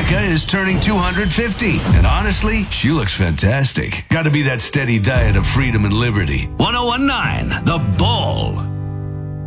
Erica is turning 250. And honestly, she looks fantastic. Got to be that steady diet of freedom and liberty. 1019, The Bull.